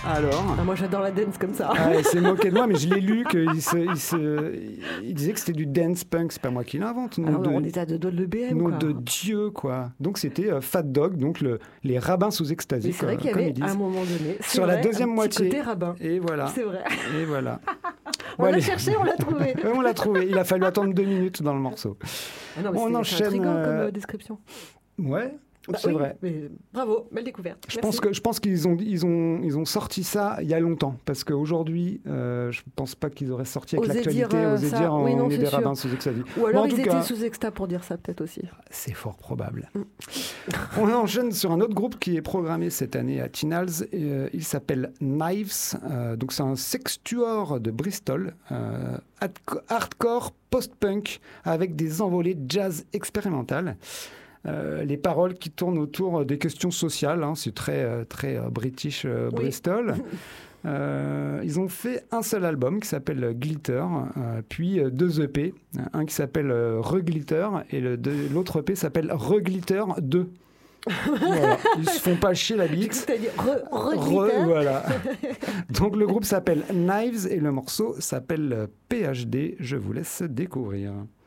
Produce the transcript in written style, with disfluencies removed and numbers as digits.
Alors Moi j'adore la dance comme ça. il s'est moqué de moi, mais je l'ai lu qu'il il disait que c'était du dance punk. C'est pas moi qui l'invente. On est à deux doigts de l'EBM. Nom quoi. de Dieu, quoi. Donc c'était Fat Dog, donc les rabbins sous ecstasy. Mais c'est vrai qu'il y avait à un moment donné sur la deuxième moitié. Côté rabbin. Et voilà. C'est vrai. Et voilà. On l'a cherché, on l'a trouvé. On l'a trouvé. Il a fallu attendre 2 minutes dans le morceau. Ah non, mais on enchaîne. C'est intriguant comme description. Ouais. C'est vrai. Mais bravo, belle découverte. Je pense qu'ils ont sorti ça il y a longtemps, parce qu'aujourd'hui, je pense pas qu'ils auraient sorti avec l'actualité, oser dire on est des rabbins sous ecstasy. Ou alors ils étaient sous exta pour dire ça peut-être aussi. C'est fort probable. On enchaîne sur un autre groupe qui est programmé cette année à Tinals. Il s'appelle Knives. Donc c'est un sextuor de Bristol, hardcore post-punk avec des envolées jazz expérimentales. Les paroles qui tournent autour des questions sociales, c'est très, très British Bristol. Ils ont fait un seul album qui s'appelle Glitter, puis 2 EP, un qui s'appelle Reglitter et l'autre EP s'appelle Reglitter 2. Voilà. Ils se font pas chier la bite. C'est-à-dire voilà. Donc le groupe s'appelle Knives et le morceau s'appelle PhD. Je vous laisse découvrir.